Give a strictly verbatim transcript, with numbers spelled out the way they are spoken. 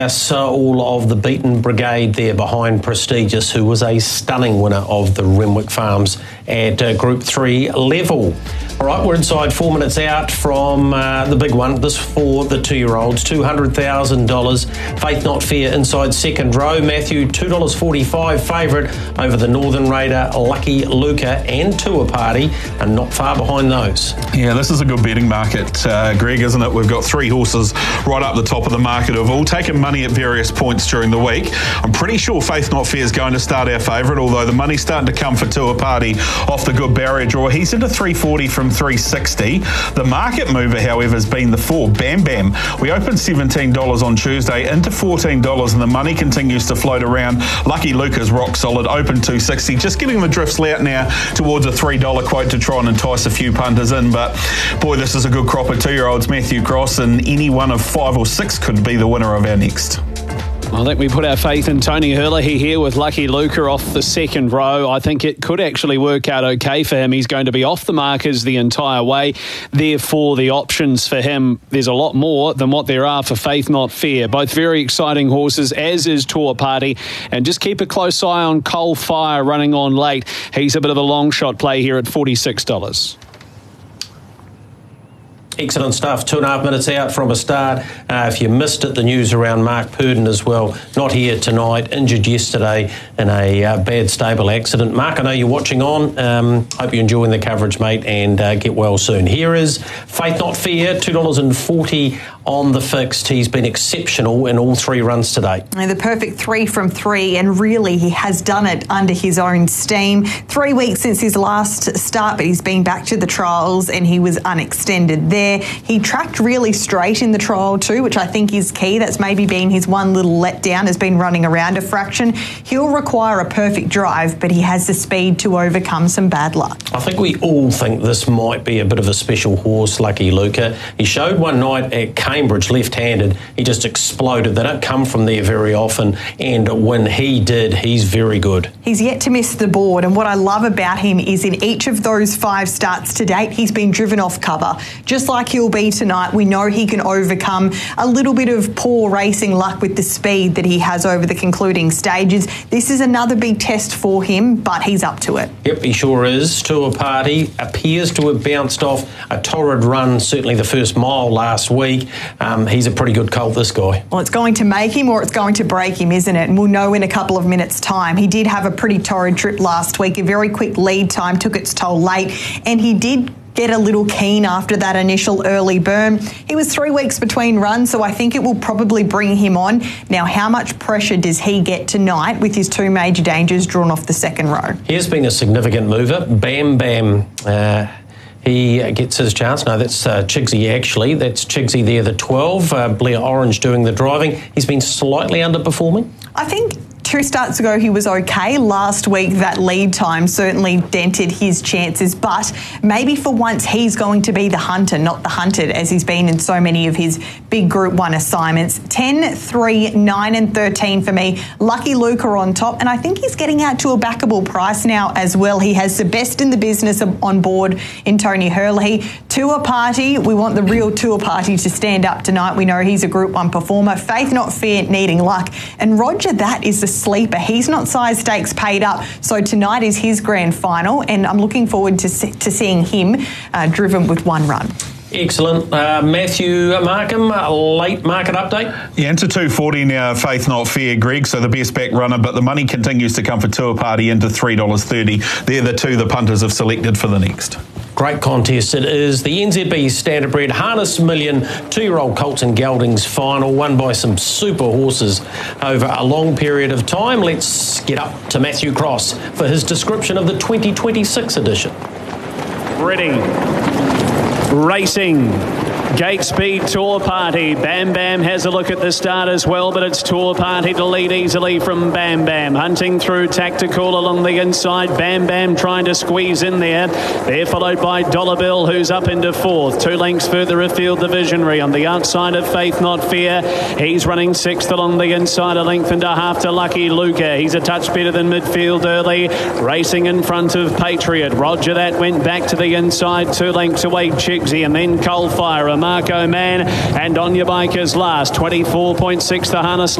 So all of the beaten brigade there behind Prestigious, who was a stunning winner of the Renwick Farms at uh, Group three level. All right, we're inside four minutes out from uh, the big one. This for the two-year-olds, two hundred thousand dollars. Faith Not Fair inside second row. Matthew, two dollars forty-five favourite over the Northern Raider, Lucky Luca and Tour Party, and not far behind those. Yeah, this is a good betting market, uh, Greg, isn't it? We've got three horses right up the top of the market who've all taken money at various points during the week. I'm pretty sure Faith Not Fair is going to start our favourite, although the money's starting to come for Tour Party off the good barrier draw. He's into three forty from three sixty. The market mover, however, has been the four, Bam Bam. We opened seventeen dollars on Tuesday into fourteen dollars, and the money continues to float around. Lucky Luca's rock solid, open two sixty. Just getting the drifts out now towards a three dollar quote to try and entice a few punters in. But boy, this is a good crop of two-year-olds. Matthew Cross, and any one of five or six could be the winner of our next. I think we put our faith in Tony Herlihy here with Lucky Luca off the second row. I think it could actually work out okay for him. He's going to be off the markers the entire way. Therefore, the options for him, there's a lot more than what there are for Faith Not Fair. Both very exciting horses, as is Tour Party. And just keep a close eye on Coal Fire running on late. He's a bit of a long shot play here at forty-six dollars. Excellent stuff. Two and a half minutes out from a start. Uh, if you missed it, the news around Mark Purdon as well. Not here tonight. Injured yesterday in a uh, bad stable accident. Mark, I know you're watching on. Um, hope you're enjoying the coverage, mate, and uh, get well soon. Here is Faith Not Fair, two dollars forty on the fixed. He's been exceptional in all three runs today. The perfect three from three, and really he has done it under his own steam. Three weeks since his last start, but he's been back to the trials and he was unextended there. He tracked really straight in the trial too, which I think is key. That's maybe been his one little letdown, has been running around a fraction. He'll require a perfect drive, but he has the speed to overcome some bad luck. I think we all think this might be a bit of a special horse, Lucky Luca. He showed one night at Cambridge left-handed. He just exploded. They don't come from there very often, and when he did, he's very good. He's yet to miss the board, and what I love about him is in each of those five starts to date, he's been driven off cover. Just like he'll be tonight, we know he can overcome a little bit of poor racing luck with the speed that he has over the concluding stages. This is another big test for him, but he's up to it. Yep, he sure is. Tour Party appears to have bounced off a torrid run, certainly the first mile last week. Um, he's a pretty good colt, this guy. Well, it's going to make him or it's going to break him, isn't it? And we'll know in a couple of minutes' time. He did have a pretty torrid trip last week. A very quick lead time took its toll late, and he did get a little keen after that initial early burn. He was three weeks between runs, so I think it will probably bring him on. Now, how much pressure does he get tonight with his two major dangers drawn off the second row? He's been a significant mover. Bam Bam. Uh, he gets his chance. No, that's uh, Chigsy, actually. That's Chigsy there, the twelve. Uh, Blair Orange doing the driving. He's been slightly underperforming. I think two starts ago he was okay. Last week that lead time certainly dented his chances, but maybe for once he's going to be the hunter, not the hunted, as he's been in so many of his big Group one assignments. ten, three, nine and thirteen for me. Lucky Luca on top, and I think he's getting out to a backable price now as well. He has the best in the business on board in Tony Herlihy. Tour Party, we want the real Tour Party to stand up tonight. We know he's a Group one performer. Faith Not Fair needing luck, and Roger, that is the sleeper. He's not size stakes paid up, so tonight is his grand final, and I'm looking forward to to seeing him uh, driven with one run. Excellent. Uh, Matthew Markham, a late market update? Yeah, into two forty now, Faith Not Fair, Greg, so the best back runner, but the money continues to come for Tour Party into three dollars thirty. They're the two the punters have selected for the next. Great contest. It is the N Z B Standardbred Harness Million two-year-old Colts and Geldings final, won by some super horses over a long period of time. Let's get up to Matthew Cross for his description of the twenty twenty-six edition. Ready. Racing. Gate Speed Tour Party. Bam Bam has a look at the start as well, but it's Tour Party to lead easily from Bam Bam. Hunting through Tactical along the inside. Bam Bam trying to squeeze in there. They're followed by Dollar Bill, who's up into fourth. Two lengths further afield, the Visionary on the outside of Faith Not Fair. He's running sixth along the inside, a length and a half to Lucky Luca. He's a touch better than midfield early. Racing in front of Patriot. Roger that went back to the inside, two lengths away Chigsy, and then Coal Fire. Marco Man and On Your Bike is last. twenty-four point six the harness